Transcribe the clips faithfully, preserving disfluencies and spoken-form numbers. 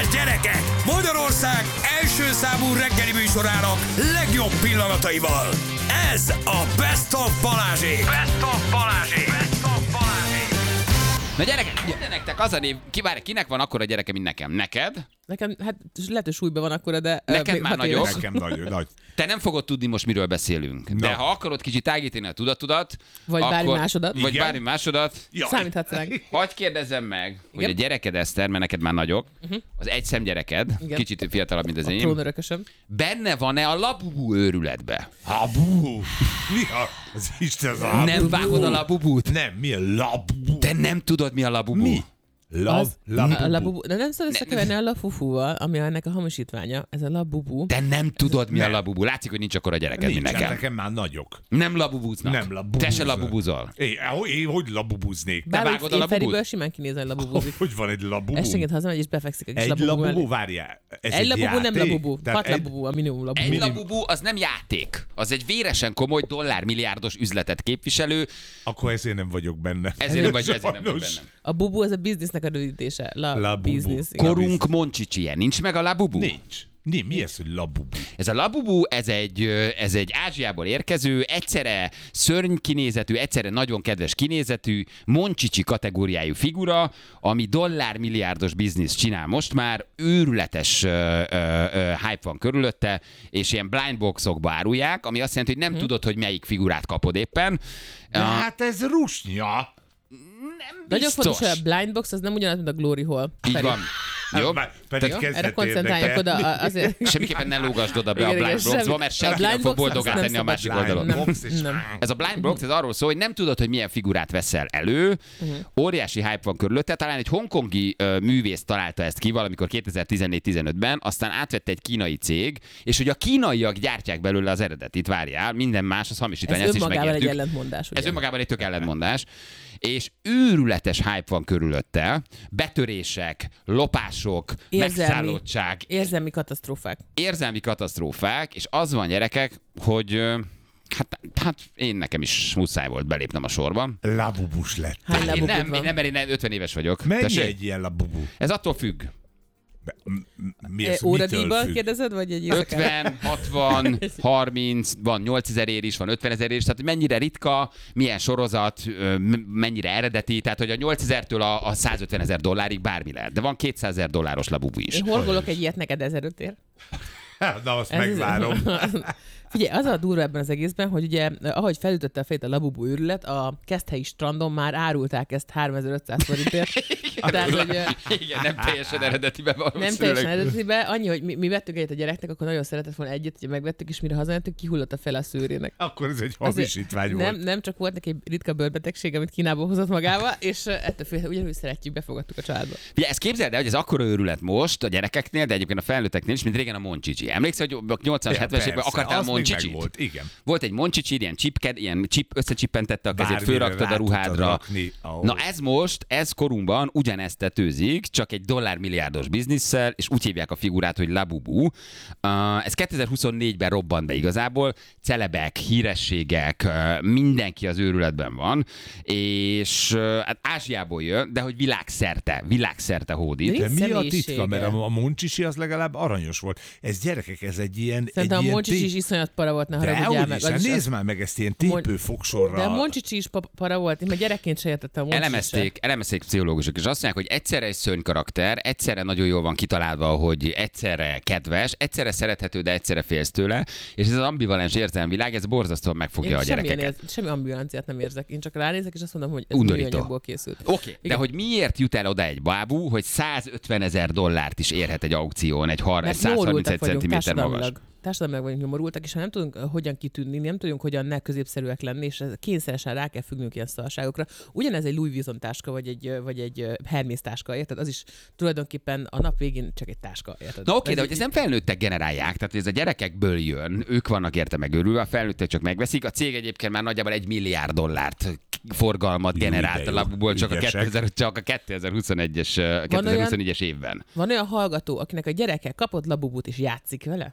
Tehát gyerekek, Magyarország első számú reggeli műsorának legjobb pillanataival. Ez a Best of Balázsék. Best of Balázsék. Best of Balázsék. Na gyerekek, mondja nektek az a név, ki, várj, kinek van akkora gyereke, mint nekem? Neked? Nekem, hát lehet, hogy súlyban van akkora, de... Neked már nagyobb? Nekem nagy, nagy. Te nem fogod tudni most, miről beszélünk. De Na. ha akarod kicsit tágítani a tudatudat... Vagy akkor, bármi másodat. Vagy Igen. bármi másodat. Jaj. Számíthatsz ránk. Hadd kérdezzem meg, hogy Igen. a gyereked, Eszter, mert neked már nagyok, uh-huh. az egyszem gyereked, Igen. kicsit fiatalabb, mint az A enyém, trónörökösöm. benne van-e a labubú őrületbe? Habú. Mi a, az Isten az a Nem vágod a labubút? Nem, mi a labú? Te nem tudod, mi a labubú? Mi? Lab, Az, labú. a labubu, de nem szabad összekeverni a lafufúval, ami ennek a hamisítványa. Ez a labubu. Te nem tudod, mi a Nem. labubú. Látszik, hogy nincs akkora gyereked, mint Nincs, nekem. nekem már nagyok. Nem labubúznak. Nem labubúznak. Te se labubúzol. Én, én hogy labubuznék? Bár vágod a én labubút? Feriből simán kinézel, hogy labubúzik. Hogy van egy labubú? Esténként hazamegy és befekszik a kis Egy labubu labubú, mellé. várjál. Ez Egy labubu nem játék? labubu. Tehát Hat egy- labubu, a minimum labubu. Egy Minim- labubú az nem játék. Az egy véresen komoly dollármilliárdos üzletet képviselő. Akkor ezért nem vagyok benne. Ezért nem vagy, ezért nem vagy Sajnos. bennem. A bubu az a biznisznek a rövidítése. La, Labubu. business. igen. Korunk Moncsicsie. Nincs meg a labubú? Nincs. Mi, mi ez, hogy labubú? Ez a labubú, ez egy, ö, ez egy Ázsiából érkező, egyszerre szörny kinézetű, egyszerre nagyon kedves kinézetű, Moncsicsi kategóriájú figura, ami dollármilliárdos biznisz csinál most már, őrületes ö, ö, ö, hype van körülötte, és ilyen blindboxokba árulják, ami azt jelenti, hogy nem Hm. tudod, hogy melyik figurát kapod éppen. De Ah, hát ez rusnya. nem Nagyon biztos. fontos, hogy a blindbox az nem ugyanaz, mint a glory hole. Így Feri. van. Jó? Hát már pedig Jó? kezdett Erre koncentráljak érdekelni. oda a- azért. Semmiképpen ne lógasd oda be a Igen, igen, blind boxba, semmi- mert a senki nem blind fog box azt boldogát nem tenni a szabad. másik Blind oldalon. box és- Nem. Ez a blind box, ez arról szól, hogy nem tudod, hogy milyen figurát veszel elő. Uh-huh. Óriási hype van körülötte. Talán egy hongkongi uh, művész találta ezt ki valamikor kétezer-tizennégy-tizenötben, aztán átvette egy kínai cég, és hogy a kínaiak gyártják belőle az eredetit, várjál, minden más, az hamisítvány, Ez ezt is önmagában egy megértük. ellentmondás. Ez ugye? önmagában egy tök ellentmondás. És őrületes hype van körülötte. Betörések, lopások, Érzelmi. megszállottság, Érzelmi katasztrófák. érzelmi katasztrófák, és az van, gyerekek, hogy ö, hát, hát én nekem is muszáj volt belépnem a sorba. Labubus lett. Hány Én labubud nem, van? én nem, mert én ötven éves vagyok. Mennyi Tessék? egy ilyen labubú? Ez attól függ. Be- m- m- Mi E, ez, mitől Óradíjban függ? kérdezed, vagy egy éjszakán? ötven, hatvan, harminc, van nyolcezer ér is, van ötvenezer ér is, tehát hogy mennyire ritka, milyen sorozat, ö, m- mennyire eredeti, tehát hogy a nyolcezertől a, a százötvenezer dollárig bármi lehet. De van kétszázezer dolláros labubu is. Én horgolok egy ilyet neked ezeröt ér. Na, azt Ez- megvárom. Figyelj, az a durva ebben az egészben, hogy ugye, ahogy felütötte a fejét a labubu őrület, a Keszthelyi strandon már árulták ezt háromezer-ötszáz forintért. Tehát, hogy ö, Igen, nem teljesen eredetiben van. nem teljesen eredetibe. Annyi, hogy mi, mi vettük egyet a gyereknek, akkor nagyon szeretett volna egyet, hogy megvettük, és mire hazajöttünk, kihullott a fel a szőrének. Akkor ez egy Azért hamisítvány nem, volt. nem csak volt neki egy ritka bőrbetegség, amit Kínából hozott magával, és ö, ettől félre ugyanúgy szeretjük, befogadtuk a családba. Ugye, ezt képzeld el, hogy ez akkora őrület most a gyerekeknél, de egyébként a felnőtteknél is, mint régen a Moncsicsi. Emlékszel, hogy a nyolcvanas, Ja, hetvenes években persze, akartál az még Moncsicsit? megvolt, igen. Volt egy Moncsicsi, ilyen csipked, ilyen csip, összecsippentette a kezét, Bármire fölraktad a rá tudtad ruhádra. rakni. Ó. Na ez most, ez korunkban ugyanezt tetőzik, csak egy dollármilliárdos bizniszsel, és úgy hívják a figurát, hogy Labubu. Uh, ez kétezer-huszonnégyben robbant be igazából, celebek, hírességek, uh, mindenki az őrületben van, és uh, hát Ázsiából jön, de hogy világszerte, világszerte hódít. De De mi a személyisége. titka? Mert a, a Moncsicsi az legalább aranyos volt. Ez gyerekek, ez egy ilyen... Szerintem egy a ilyen Moncsicsi té- is iszonyat para volt, ne De haragudjál hogy meg. is, Az hát is- nézd már meg ezt ilyen Mon- tépőfogsorra. De a Moncsicsi is pa- para volt, én már gyerekként se értettem a Moncsicsi Elemezték, elemezték pszichológusok, és azt mondják, hogy egyszerre egy szörny karakter, egyszerre nagyon jól van kitalálva, hogy egyszerre kedves, egyszerre szerethető, de egyszerre félsz tőle, és ez az ambivalens érzelmvilág, ez borzasztóan megfogja Én a semmilyen gyerekeket. érz, semmi ambulanciát nem érzek. Én csak ránézek, és azt mondom, hogy ez Undorító. műanyagból készült. Oké, okay, de Igen. hogy miért jut el oda egy bábú, hogy százötven ezer dollárt is érhet egy aukción, egy har- Mert száz harmincegy nyomorultak vagyunk centiméter magas. társadalmilag. Társadalmilag vagyunk nyomorultak, és ha nem tudunk uh, hogyan kitűnni, nem tudunk hogyan ne középszerűek lenni, és ez kényszeresen rá kell függnünk ilyen szarságokra. Ugyanez egy Louis Vuitton táska, vagy egy, uh, vagy egy uh, Hermes táska, érted? Az is tulajdonképpen a nap végén csak egy táska, érted? Na oké, okay, de Ez hogy így- ez nem felnőttek generálják, tehát ez a gyerekekből jön, ők vannak érte megőrülve, a felnőttek csak megveszik, a cég egyébként már nagyjából egy milliárd dollárt forgalmat Jó, generált de a jó. labból csak a, Ügyesek. kétezer, csak a kétezer-huszonegyes, kétezer-huszonnégyes évben. Van olyan hallgató, akinek a gyereke kapott labubut és játszik vele?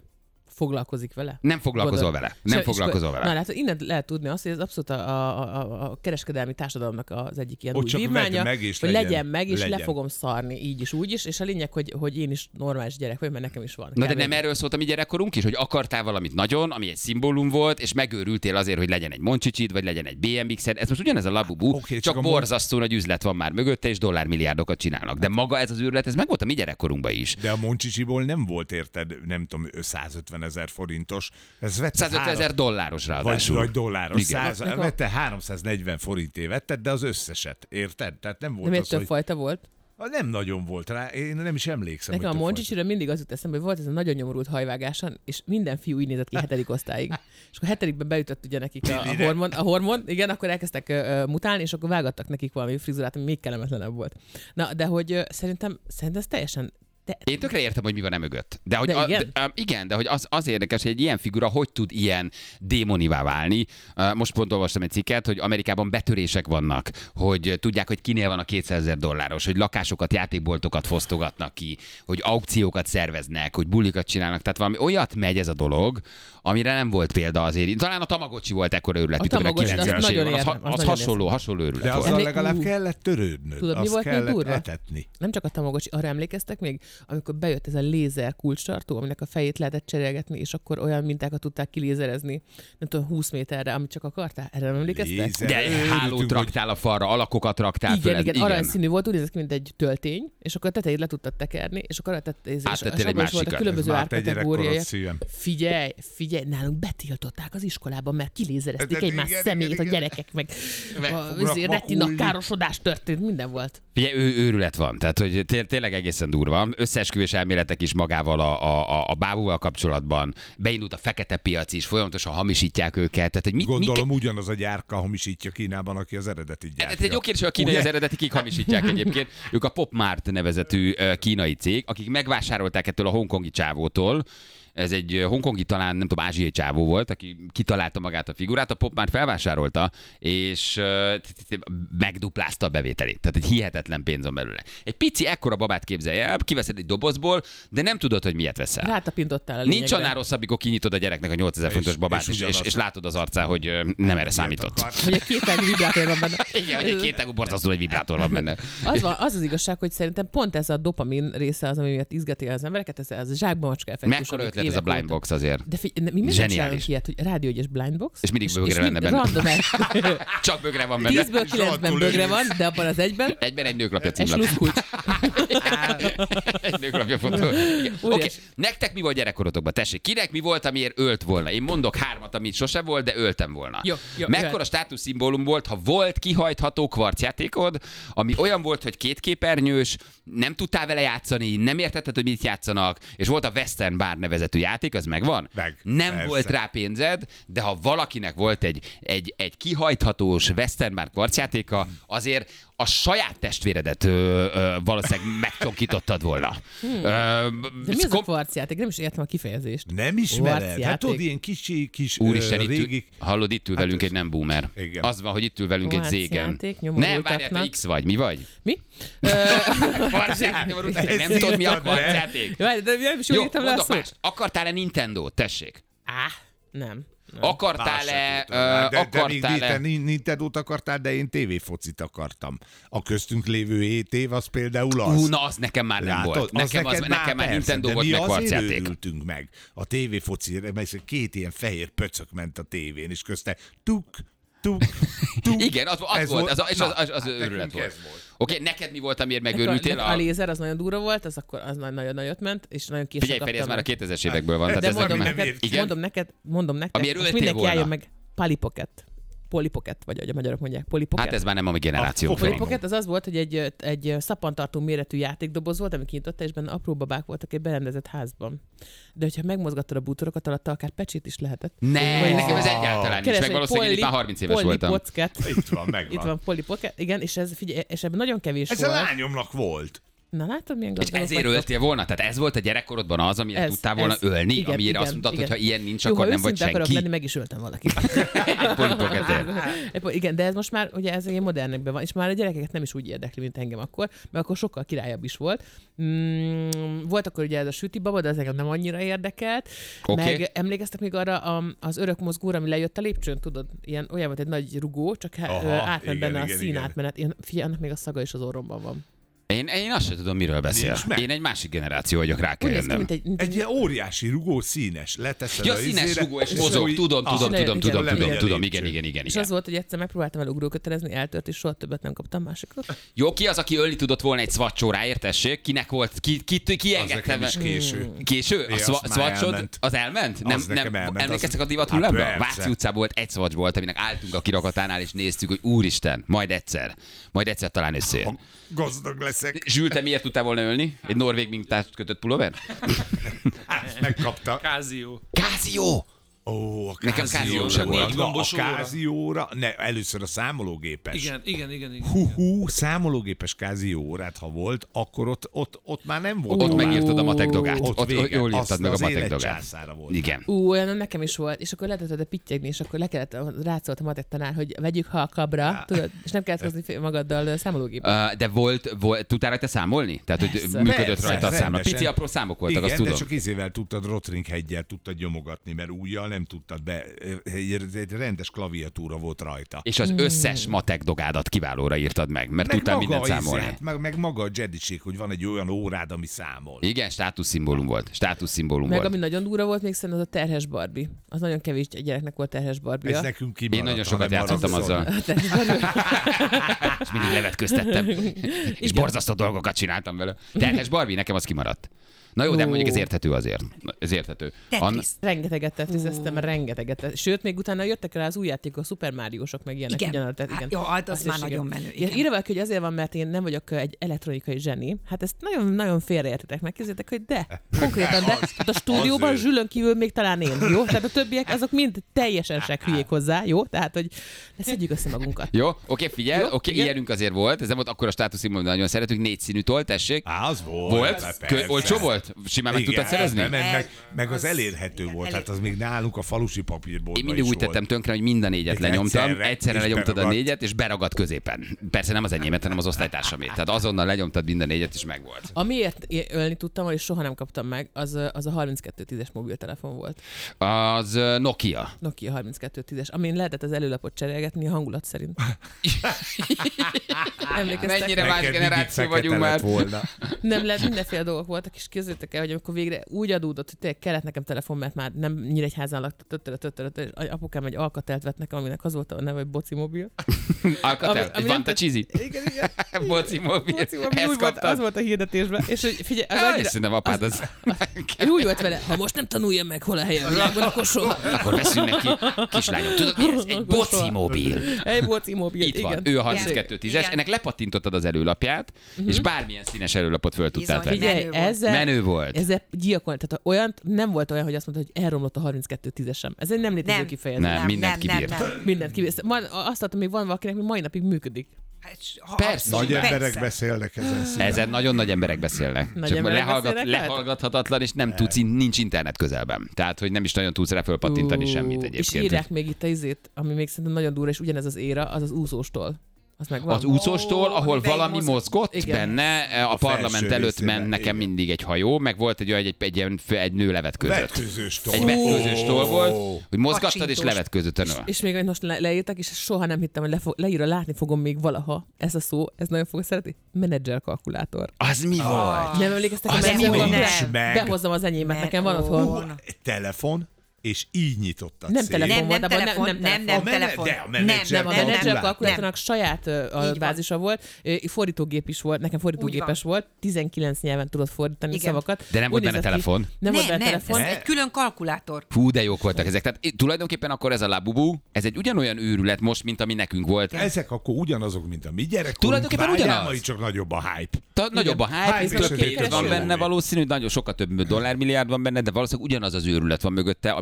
foglalkozik vele. Nem foglalkozol Gondol. vele. Nem És- foglalkozol és- vele. Na, hát innen lehet tudni azt, hogy ez abszolút a, a, a, a kereskedelmi társadalomnak az egyik ilyen Ott új csak vívmánya, vedd meg és hogy legyen. legyen meg, és Legyen. le fogom szarni így is, úgy is, és a lényeg, hogy, hogy én is normális gyerek vagyok, mert nekem is van. Na de Kb. nem erről szólt a mi gyerekkorunk is, hogy akartál valamit nagyon, ami egy szimbólum volt, és megőrültél azért, hogy legyen egy Moncsicsid, vagy legyen egy bé em iksz-ed. Ez most ugyanez a Labubu, Oké, okay, csak csak a borzasztó nagy üzlet van már mögötte, és dollármilliárdokat csinálnak. De maga ez az őrület, ez meg volt a mi gyerekkorunkban is. De a Moncsicsiból nem volt, érted, nem tudom, százötven ezer forintos. Ez vette százötven ezer három- dolláros Vagy, ráadásul. vagy dolláros. Igen. Száz, vette háromszáznegyven forintért vetted, de az összeset, érted? Tehát nem volt De miért az, több hogy... fajta volt? Ah, Nem nagyon volt rá, én nem is emlékszem. Nekem a hogy több Moncsicsiről mindig az jut eszembe, hogy volt ez a nagyon nyomorult hajvágáson, és minden fiú így nézett ki hetedik osztályig. És akkor hetedikben beütött ugye nekik a, a, hormon, a hormon, igen, akkor elkezdtek ö, ö, mutálni, és akkor vágattak nekik valami frizurát, ami még kellemetlenebb volt. Na, de hogy ö, szerintem, szerintem ez teljesen de, Én tökre értem, hogy mi van emögött. De hogy De a, igen? De, um, igen, de hogy az, az érdekes, hogy egy ilyen figura hogy tud ilyen démonivá válni. Uh, most pont olvastam egy cikket, hogy Amerikában betörések vannak, hogy tudják, hogy kinél van a kétszázezer dolláros, hogy lakásokat, játékboltokat fosztogatnak ki, hogy aukciókat szerveznek, hogy bulikat csinálnak. Tehát valami olyat megy ez a dolog, amire nem volt példa azért. Talán a Tamagocsi volt ekkora őrület, A mit tudom, Tamagocsi, azt kilencvenes nagyon években. Az, értem, ha- azt az nagyon hasonló, hasonló őrület De volt. azzal Emlé- legalább Ú. kellett törődnöd. Tudod, mi azt volt még kellett durva? etetni. nem csak a Tamagocsi, arra emlékeztek még, amikor bejött ez a lézer kulcstartó, aminek a fejét lehetett cserélgetni, és akkor olyan mintákat tudták kilézerezni, nem tudom, húsz méterre, amit csak akartál. Erre nem emlékeztek? Lézer. De Örültünk, hálót hogy- raktál a falra, alakokat raktál Igen, föl. ez- igen, aranyszínű volt, úgy nézett ki, mint egy töltény, és akkor a tetejét le tudtad tekerni, és akkor a tetejét, és, Áttettél és egy abban is voltak másikat. különböző Ez már te árkategóriai. gyerekkorod, szívem. Figyelj, figyelj, nálunk betiltották az iskolában, mert kilézerezték De- egymás igen, szemét igen, a igen. gyerekek, meg Meg a fognak izé, retina vakulni. károsodás történt, minden volt. Ugye ő, őrület van, tehát hogy té- tényleg egészen durva. Összeesküvés elméletek is magával a, a, a bábúval kapcsolatban. Beindult a fekete piac is, folyamatosan hamisítják őket. Tehát, hogy mit, Gondolom mit, ugyanaz a gyárka hamisítja Kínában, aki az eredetit gyártja. ez egy jó kérdés, hogy a kínai az eredeti kik hamisítják egyébként. Ők a Pop Mart nevezetű ö, kínai cég, akik megvásárolták ettől a hongkongi csávótól. Ez egy ö, hongkongi, talán nem tudom, ázsiai csávó volt, aki kitalálta magát a figurát, a Pop Mart felvásárolta, és ö, t- t- t- megduplázta a bevételét. Tehát egy hihetetlen pénz van belőle. Egy pici ekkora babát képzelj el, kiveszed egy dobozból, de nem tudod, hogy miért veszel. Rátapintottál a lényegre. Nincs annál rosszabb, amikor kinyitod a gyereknek a nyolcezer fontos És- babát, és és, és, ugyanaz. és látod az arcán, hogy ö, nem erre számított. Hogy egy kétágú vibrátor van benne. Igen, hogy egy kétágú borzasztó egy vibrátor van benne. Az, van, az az igazság, hogy szerintem pont ez a dopamin része az, ami miatt izgati az embereket, ez az a zsákba macska effektus. Mekkora amit ötlet ez a évek blind óta- box azért. De figyelj, mi miért Zseniális. csinálunk ilyet, hogy rádiógyes blind box? És mindig bögre lenne mind benne. Random Csak bögre van benne. tízből kilencben bögre van, de abban az egyben Egyben egy nőklapja egy címlap. sluszkulcs. Egy nőklapja fotó. Igen. Oké, Óriás. nektek mi volt gyerekkorotokban? Tessék, kinek mi volt, amiért ölt volna? Én mondok hármat, amit sose volt, de öltem volna. Jó, jó, Mekkora jöhet. státuszszimbólum volt, ha volt kihajtható kvarcjátékod, ami olyan volt, hogy két képernyős, nem tudtál vele játszani, nem értetted, hogy mit játszanak, és volt a Western Bar nevezetű játék, az megvan? Meg, nem persze. volt rá pénzed, de ha valakinek volt egy, egy, egy kihajthatós Western Bar kvarcjátéka, azért a saját testvéredet ö, ö, valószínűleg megcsonkítottad volna. Hmm. Ö, De mi az a kom- kvarcjáték? Nem is értem a kifejezést. Nem ismered? Kvarcjáték. Hát tudod, ilyen kicsi, kis Úristen, ö, itt régi... ül, hallod, itt ül velünk ez- egy nem boomer. Igen. Az van, hogy itt ül velünk egy Kvarcjáték, zégen. Nem, nyomorultaknak. várjál, te X vagy, mi vagy? Mi? Ö, Kvarcjáték, nyomorultak, Ez nem tudod, mi a írtad be. kvarcjáték? Várj, de nem is jól Jó, írtam le a mondok szót. más. Akartál-e Nintendo-t? Tessék. Á, nem. nem. Akartál-e, ö, de, de még te akartál-e... Nintendo-t akartál, de én tévéfocit akartam. A köztünk lévő hét év az például az. Ú, na, az nekem már nem Látod? volt. Nekem, az, neked nekem már persze, Nintendo de volt, mi meg azért kvarcjáték. örültünk meg. A tévéfoci, mert két ilyen fehér pöcök ment a tévén, és közte tuk, tuk, tuk. Igen, az, az Ez volt, az, és az, Na, az, az hát őrület nekünk volt. ez volt. Oké, okay, neked mi volt, amiért Nekem- megőrültél? nekem A lézer az nagyon durva volt, az akkor az nagy- nagyon nagyot ment, és nagyon később Figyelj, Feri, ez kaptam már a meg. kétezres évekből van. Tehát De ezek mondom már... nem neked, érti. Igen? mondom neked, mondom neked, Amiért most öltél mindenki volna. álljon meg. Polly Pocket. Polly Pocket, vagy ahogy a magyarok mondják. Polly Pocket. Hát ez már nem a mi generációnk. A Polly Feri. Pocket az az volt, hogy egy, egy szappantartó méretű játékdoboz volt, ami kinyitotta, és benne apró babák voltak egy berendezett házban. De hogyha megmozgattad a bútorokat, alatta akár pecsét is lehetett. Ne, Vagy nekem ez nekem- egyáltalán nincs, Keresd meg egy valószínűleg én itt Polly- már harminc éves Polly voltam. Pocket. Itt van, megvan. Itt van Polly Pocket, igen, és ez, figyelj, és ebben nagyon kevés Ez a volt. lányomnak volt. Na látod, milyen És gazdagok ezért vagytok. öltél volna? Tehát ez volt a gyerekkorodban az, amire Ez- tudtál volna ez. ölni, Igen, amire igen, azt mondtad, igen. hogy ha ilyen nincs, Jó, akkor ha nem vagy őszinte akarok senki. lenni, meg is öltem valakit. Egy pontot ezért. Egy pont- Igen, de ez most már ugye ez ilyen modernekben van, és már a gyerekeket nem is úgy érdekli, mint engem akkor, mert akkor sokkal királyabb is volt. Mm, volt akkor ugye ez a süti baba, de ez engem nem annyira érdekelt. Oké. Meg emlékeztek még arra a, az örök mozgóra, ami lejött a lépcsőn, tudod? Ilyen, olyan volt egy nagy rugó, csak Aha, Aha, átment igen, benne a igen, szín igen. átmenet. Én, figyelj, annak még a szaga is az orromban van. Én, én azt sem tudom, miről beszél. Nincs meg. Én egy másik generáció vagyok, rá kell Úgy néz ki, jönnöm. mint egy, mint Egy egy ilyen óriási rugó színes, leteszed Ja, a színes izére, rugó, és és mozog, úgy- tudom, Ah, tudom, igen, tudom, igen, tudom, igen, tudom, igen. tudom, igen, igen, igen, és igen. az volt, hogy egyszer megpróbáltam el ugrókötelezni, eltört, és soha többet nem kaptam másikot. Jó, ki az, aki ölni tudott volna egy szvacsóráért, tessék? Kinek volt? Ki, ki, ki, ki Az engedte nekem meg? is késő. Késő? A É, szva- azt már szvacsod elment. az elment? Az Nem, nekem nem, elment, emlékeztek az- a divat Hát hullámra? persze. Váci utcában volt egy szvacs volt, aminek álltunk a kirakatánál, és néztük, hogy úristen, majd egyszer. Majd egyszer talán összejön. Gazdag leszek. Zsül, te miért tudtál volna ölni? Egy norvég mintát kötött pulóver? Hát, megkapta. Kázió. Kázió! Ó, a Nekem Kázió sem Kázióra. volt. Na, a Gombos óra. Kázióra, ne, először a számológépes. Igen, igen, igen. igen. Hú, hú, számológépes Kázió órát, ha volt, akkor ott, ott, ott már nem volt. Ott órát. megírtad a matek dogát. Ott, Ott vége. jól Azt írtad meg a az matek élet dogát. császára volt. Igen. Ú, olyan nekem is volt, és akkor lehetett pittyegni, és akkor le kellett, rácolt a matek tanár, hogy vegyük halkabra, tudod, és nem kellett hozni magaddal számológépet. Uh, de volt, volt, tudtál rajta számolni? Tehát, hogy Persze. működött Persze, rajta a számla. rendesen. Pici apró számok voltak, Igen, azt tudom. de csak izével tudtad, Rotring heggyel tudtad nyomogatni, mert újjal nem tudtad be. Egy, egy rendes klaviatúra volt rajta. És az összes matek dogádat kiválóra írtad meg, mert meg tudtál maga mindent izé, számolni. hát meg, meg maga a jediség, hogy van egy olyan órád, ami számol. Igen, státuszszimbólum volt. Státuszszimbólum Meg volt. ami nagyon durva volt, még szerintem az a terhes Barbie. Az nagyon kevés gyereknek volt terhes Barbie. Ez nekünk kimaradt. Én nagyon sokat hanem játszottam maradsz azzal, A terhes Barbie. és mindig levetköztettem. És borzasztó dolgokat csináltam vele. Terhes Barbie, nekem az kimaradt. Na jó, de Ó. mondjuk ez érthető azért. Ez érthető. Tetris. Rengeteget tetrizeztem, rengeteget. Sőt, még utána jöttek rá az új játékok, a Super Máriósok, meg ilyenek. Igen. ugyanaz, tehát igen. Hát, jó, hát az Azt már is, nagyon igen. menő, Igen. igen. Írva valaki, hogy azért van, mert én nem vagyok egy elektronikai zseni. Hát ezt nagyon-nagyon félreértitek meg. Képzeljétek, hogy de. Konkrétan, de. Hát a stúdióban az ő. Zsülön kívül még talán én. Jó? Tehát a többiek azok mind teljesen hülyék hozzá. Jó? Tehát, hogy szedjük össze magunkat. Jó, oké, figyelj, Jó, oké, igen. ilyenünk azért volt. Ez nem volt akkor a státuszszimbólum, de nagyon szeretünk. Négy színű toll, tessék. Á, az volt. Volt? hát Kö- persze. olcsó volt? Simán meg Igen, tudtad szerezni? Meg, meg, meg, meg az Az- elérhető volt, hát az még nálunk a falusi papírboltban Én mindig is úgy volt. tettem tönkre, hogy mind a négyet Egyszerre, lenyomtam, egyszerre és lenyomtad a beragadt. négyet, és beragadt középen. Persze nem az enyémet, hanem az osztálytársamét. Tehát azonnal lenyomtad mind a négyet, és megvolt. Amiért én ölni tudtam, és soha nem kaptam meg, az, az a harminckettő tízes mobiltelefon volt. Az ö, Nokia. Nokia harminckettő tízes, amin lehetett az előlapot cserélgetni a hangulat szerint. Emlékeztek? Mennyire Neked más mindig generáció fekete vagyunk lett már. volna. Nem lehet, mindenféle dolgok voltak, és képzeljétek el, hogy amikor végre úgy adódott, hogy tényleg kellett nekem telefon, mert már nem Nyíregyházán laktam, töttöre, töttöre, töttöre, apukám egy alkatelt vett nekem, aminek az volt a neve, hogy Boci Mobil. Alcatel, Ami- egy ami nem Vanta Cheesy. Igen, igen. Boci mobil. Boci Mobil, Ezt úgy volt, az kaptad? volt a hirdetésben. És hogy figyelj, az Á, annyira, és szerintem apád az... ő úgy volt vele, ha most nem tanulja meg, hol a helye a világban, akkor soha. Akkor veszünk neki, kislányom, tudod mi ez? Egy Boci mobil. Egy Boci Mobil, Itt van, igen. ő a harminckettő tízes, Igen. ennek lepattintottad az előlapját, és bármilyen színes előlapot föl tudtál Bizony. tenni. Figyelj, Menő volt. ezzel, Menő volt. ezzel gyilkolni, tehát olyan, nem volt olyan, hogy azt mondta, hogy elromlott a harminckettő tízesem. Ez egy nem létező Nem. kifejezés. Nem, mindent kibírt. nem. Mindent kibírt. Majd azt láttam, hogy van valakinek, hogy mai napig működik. Hát, ha- Persze. Nagy persze. emberek beszélnek ezen színen. Ezen nagyon nagy emberek beszélnek. Nagy Csak emberek lehallgat, beszélnek, lehet? lehallgathatatlan, és nem tudsz, nincs internet közelben. Tehát, hogy nem is nagyon tudsz rá fölpattintani Ú, semmit És egyébként. írják még itt a izét, ami még szerintem nagyon durva, és ugyanez az éra, az az úszóstól. Az megvan. Az úszóstól, ahol amiben valami mozog- mozgott Igen. benne, a, A parlament felső előtt részében, ment nekem igen. mindig egy hajó, meg volt egy olyan, egy, egy, egy, egy nő levetközött. Vetközős toll. Egy vetközős toll volt, hogy mozgattad és Kacsintós. levetközött a nő. És még egy most le, leírtak, és soha nem hittem, hogy lefog, leírva látni fogom még valaha. Ez a szó, ez nagyon fogok szeretni. Menedzser kalkulátor. Az mi volt? Nem emlékeztek a Az menedzser mi? kalkulátor? Meg. Behozzam az enyémet, Ne- nekem van otthon. Egy telefon, és így nyitottad Nem szét. telefon Nem, volt, nem abban telefon, nem, nem, nem, nem, A mene- telefon. de a menedzser Nem, a nem, menedzser nem. kalkulátornak saját ö, a van. bázisa volt, ö, fordítógép is volt, nekem fordítógépes volt, tizenkilenc nyelven tudott fordítani Igen. szavakat. De nem volt Úgy benne nézett ki- telefon? Nem volt Nem, benne nem, telefon. ez egy külön kalkulátor. Fú, de jók voltak ezek. Tehát eh, tulajdonképpen akkor ez a Labubu, ez egy ugyanolyan őrület most, mint ami nekünk volt. Ezek akkor ugyanazok, mint a mi gyerekkorunk. Tulajdonképpen Vágyál, ugyanaz. majd csak nagyobb a hype. Ta, nagyobb a hype, Hype több és pénz van kereső. benne valószínű, nagyon sokkal több dollármilliárd van benne, de valószínűleg ugyanaz az őrület van mögötte, ami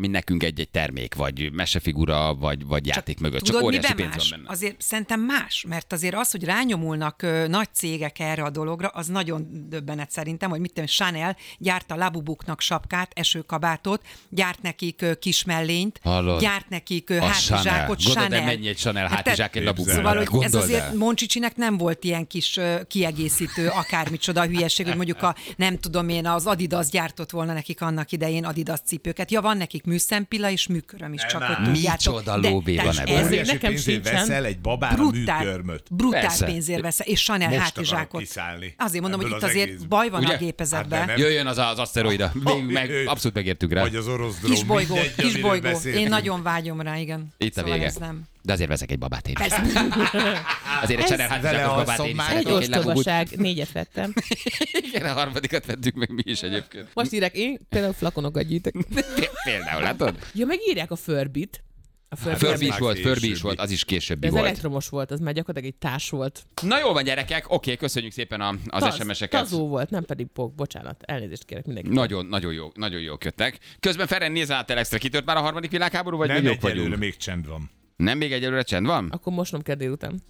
mint nekünk egy-egy termék, vagy mesefigura, vagy, vagy játék mögött. Csak Tudod, óriási miben pénz más? van benne. Azért szerintem más, mert azért az, hogy rányomulnak ö, nagy cégek erre a dologra, az nagyon döbbenet szerintem, hogy mit tudom, Chanel gyárt a Labubuknak sapkát, esőkabátot, gyárt nekik ö, kismellényt, Hallod? gyárt nekik ö, A hátizsákot, Chanel. Gondold el, Chanel. mennyi egy Chanel Hát hátizsák egy te- Labubuknak. Szóval, hogy ez Gondold azért el. Moncsicsinek nem volt ilyen kis ö, kiegészítő, akármicsoda hülyeség, hogy mondjuk a, nem tudom én, az Adidas gyártott volna nekik annak idején Adidas cipőket. Ja, van nekik műszempilla és műköröm is, csak Nem hogy áll. tudjátok. Micsoda De- lóvé tehát van ebben. ez Óriási nekem pénzért sincsen. veszel egy babára brutál, műkörmöt. brutál Persze. pénzért veszel, és Chanel Most akarok hátizsákot. kiszállni Azért mondom, hogy ebből itt az azért egészből. baj van Ugye? a gépezetben. Hát de nem. Jöjjön az az aszteroida. Még meg abszolút megértük rá. Vagy az orosz drón. Kis bolygó, mindegy, kis amiről bolygó. beszéltünk. Én nagyon vágyom rá, igen. Itt a Szóval vége. ez nem. De azért veszek egy babát én is. Persze. Azért egy Chanel vele hátizsákos babát alszom én is már. Egy szeretnék, egy Labubut. ostobaság, négyet vettem. Igen, a harmadikat vettük meg mi is egyébként. Most írják, én például flakonokat gyűjtök. Például, látod? Ja, meg írják a Förbit. A A Furby, Furby is már volt, Furby is későbbi. volt, az is későbbi de ez volt. elektromos volt, az már gyakorlatilag egy társ volt. Na jó van, gyerekek, oké, köszönjük szépen a, az Taz, es em es-eket. Tazó volt, nem pedig pok, bocsánat. Elnézést kérek mindenkit. Nagyon, nagyon jó, nagyon jó köttek. Közben Feren, nézz át Telexre, kitört már a harmadik világháború, vagy Nem még jók egyelőre, vagyunk? még csend van. Nem még egyelőre csend van? Akkor mosnom kell délután.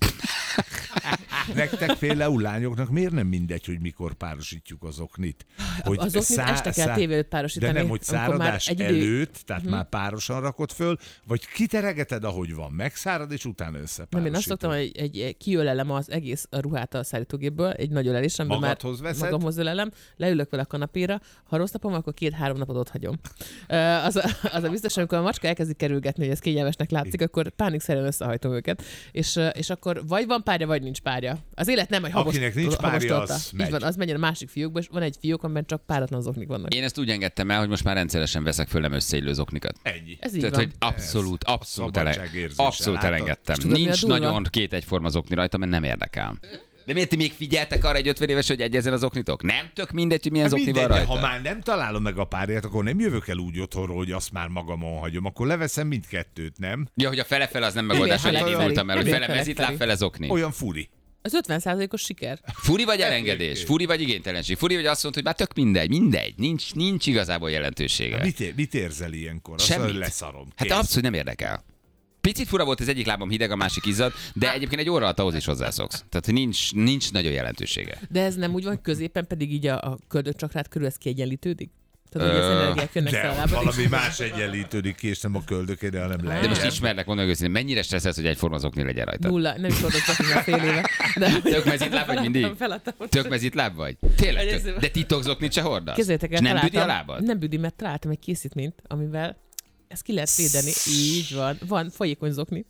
Nektek például lányoknak miért nem mindegy, hogy mikor párosítjuk az oknit? Hogy Az oknit este kell tévé előtt párosítani, De nem, hogy amikor már száradás egy idő- előtt, tehát uh-huh. már párosan rakod föl, vagy kiteregeted, ahogy van, megszárad, és utána összepárosítod. Nem, én azt szoktam, hogy egy, egy kiölelem az egész ruhát a szállítógépből, egy nagy ölelés, amiben már Magadhoz veszed? magamhoz ölelem, leülök vele a kanapéra, ha rossz napom, akkor két-három napot ott hagyom. Uh, az, a, az a biztos, amikor a macska elkezdi kerülgetni, hogy ez kényelmesnek látszik, akkor pánikszerűen összehajtom őket. És, uh, és akkor vagy van párja, vagy nincs párja. Az élet nem, hogy habos, Akinek nincs habos párja, torta. az Így megy. van, az menjen a másik fiókba, és van egy fiók, amiben csak páratlan zoknik vannak. Én ezt úgy engedtem el, hogy most már rendszeresen veszek föl nem összeillő zoknikat. Ennyi. Ez így Tehát, van. hogy abszolút, abszolút, ele- szabadságérzéssel, abszolút látod? elengedtem. És tudod, mi a Nincs durva? nagyon két egyforma zokni rajta, mert nem érdekel. De miért ti még figyeltek arra egy ötven éves, hogy egyezzen az oknitok? Nem tök mindegy, hogy milyen Hát zokni van mindegy, de rajta. ha már nem találom meg a párját, akkor nem jövök el úgy otthonról, hogy azt már magamon hagyom. Akkor leveszem mindkettőt, nem? Ja, hogy a fele-fele az nem megoldás, hogy Igen, én Feri, indultam el, hogy igen, fele Feri, mezitláb, Feri. fele zokni. Olyan furi. Az ötven százalékos siker. Furi vagy elengedés? Furi vagy igénytelenség? Furi vagy azt mondod, hogy már tök mindegy, mindegy, nincs, nincs igazából jelentősége. Mit, ér, mit érzel ilyenkor? Azt Semmit. mondod, hogy leszarom. Hát Kész. abszolút nem érdekel. Picit fura volt, az egyik lábam hideg, a másik izzad, de egyébként egy óra alatt ahhoz is hozzászoksz. Tehát nincs, nincs nagyon jelentősége. De ez nem úgy van, hogy középen pedig így a, a köldökcsakrát körül ez kiegyenlítődik? Tehát, hogy az Ö, energiák jönnek De szalába. valami más egyenlítődik ki, és nem a köldökére, hanem le. De most ismernek, mondom őszintén, mennyire stresszelsz, hogy egyforma zokni legyen rajta? Nulla, nem is voltak zokni már fél éve. De Tök mezitláb vagy mindig? Feladtam. Tök mezitláb vagy? Tényleg? Egyrészt- Tök. De titokzoknit se hordasz? Képzeljétek el, És nem büdi a találtam- lábad? Nem büdi, mert találtam egy készítményt, amivel ezt ki lehet védeni. Így van. Van folyékony zokni.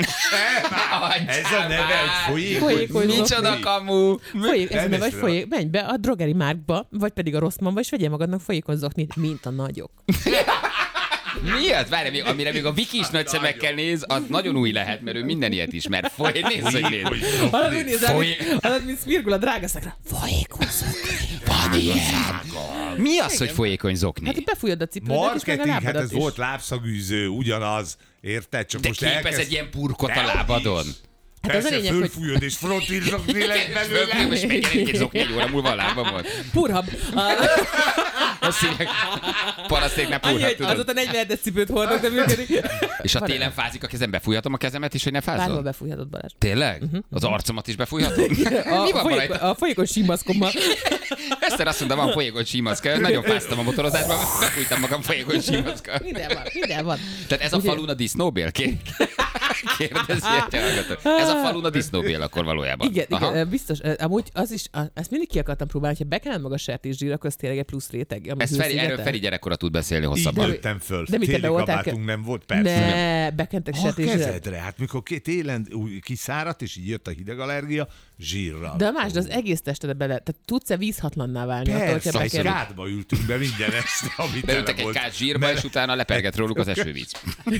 Ez a neve, hogy folyékony. Folyékony Micsoda zokni. kamu! Folyék, ez a Nem neve, hogy észre- folyék. Menj be a drogeri márkba, vagy pedig a Rosszmanba, és vegyél magadnak folyékony zoknit, mint a nagyok. Miért? Várj, még, amire még a Viki is nagy szemekkel néz, az nagyon új lehet, mert ő minden ilyet ismer. Foly, nézd, hogy néz. Hallod, úgy nézel, Foly- mint- hallod, mint Smirgul a drágaszakra. Folyékony zokni. Van ilyen. Mi az, hogy folyékony zokni? Hát, hogy befújod a cipődet, és meg a Marketing, hát lábadat ez is. volt lábszagűző, ugyanaz. Érted? Csak De most képez elkezd... egy ilyen purkot a Dehogy lábadon. is. Hát az a Persze, lényeg, hogy fölfújod, és frontilzokni lesz belőle. Fölfújom, és menjen egy zokni egy óra múlva a lábam volt. purhab. Azt hívják, parasztéknál Annyi, purhat, hogy tudod. azóta negyven cipőt hordok, de működik. És ha télen fázik a kezem, befújhatom a kezemet is, hogy ne Bárhol fázzon? befújhatod, Balázs. Tényleg? Az arcomat is befújhatom? Mi A, van folyékony, rajta? a folyékony símaszkommal. Eszter azt mondta, van folyékony símaszka. Nagyon fáztam a motorozásban, befújtam magam folyékony símaszka. Minden van, minden van. Tehát ez a Ugye- falun a disznóbél? Kér- Kérdezi egy hallgató. Ez a falun a disznóbél akkor valójában. Igen, Aha. igen, biztos. Ö, Amúgy az is, a- ezt mindig ki akartam próbálni, hogyha bekened meg a sertészsír, akkor az tényleg egy plusz réteg. ami Ez Feri, hőszigetel. erről Feri gyerekkora tud beszélni Így hosszabban. nőttem föl. De mit, te Téli beoltál kabátunk ke- nem volt, persze. Ne, bekentek A sertészsíret. kezedre, hát mikor két télen úgy kiszáradt, és így jött a hidegallergia, zsírral. De a más, de az egész testedet bele, tehát tudsz-e vízhatlanná válni? attól, Persze, hogyha egy bekerül? kádba ültünk be minden este, amit Beültek egy kát zsírba, és utána lepergett róluk az esővíz.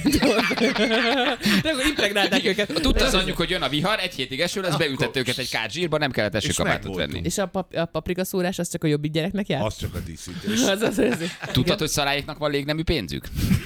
De akkor impregnálták őket. Tudta az anyjuk, hogy jön a vihar, egy hétig eső lesz, beültett őket egy kát zsírba, nem kellett esőkabátot megvoltunk. venni. És a, pap, a paprikaszórás az csak a jobbik gyereknek jár? Az csak a díszítés. Az az, az, Tudtad, hogy szaráiknak van légnemű pénzük?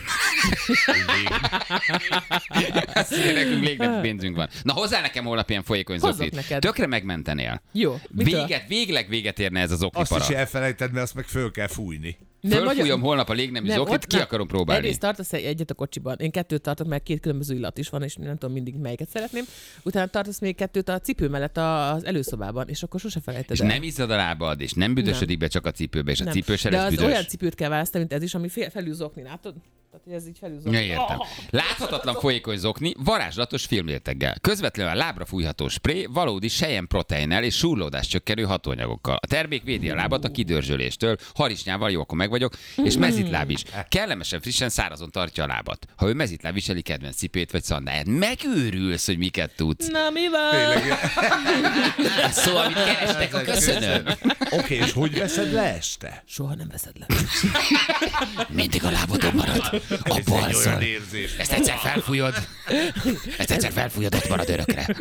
Azt mondja, nekünk légnemű pénzünk van. Na hozzá nekem holnap ilyen folyékony Hozzak zoknit. neked. Tökre megmentenél. Jó. Mitől? Véget, végleg véget érne ez az Azt oknipara. is elfelejted, mert azt meg föl kell fújni. Fölfújom magyar- holnap a légnemű Nem, zoknit, ott ki nem. akarom próbálni. Egyrészt tartasz egy- egyet a kocsiban. Én kettőt tartok, mert két különböző illat is van, és nem tudom mindig melyiket szeretném. Utána tartasz még kettőt a cipő mellett az előszobában, és akkor sose felejted És el. nem izzad a lábad, és nem büdösödik be csak a cipőbe, és a Nem. cipő se De lesz az büdös. olyan cipőt kell választani, mint ez is, ami fél- felül zokni, látod? Tehát, hogy ez így felül zokni. Ja, értem. Láthatatlan folyékony zokni, varázslatos filmréteggel. Közvetlenül a lábra fújható spré, valódi selyem proteinnel és súrlódás csökkenő hatóanyagokkal. A termék védi a lábat a kidörzsöléstől, harisnyával, jó, akkor meg vagyok, és mezitláb is. Kellemesen frissen szárazon tartja a lábat. Ha ő mezitláb viseli kedvenc cipőt vagy szandáját, megőrülsz, hogy miket tudsz. Na, mi van? A szó, amit kerestek, a köszönöm. Oké, és hogy veszed le este? Soha nem veszed le. Mindig a lábodon marad. A Ez egy balszor. olyan érzés. Ezt egyszer felfújod. Ezt egyszer felfújod, ott marad örökre.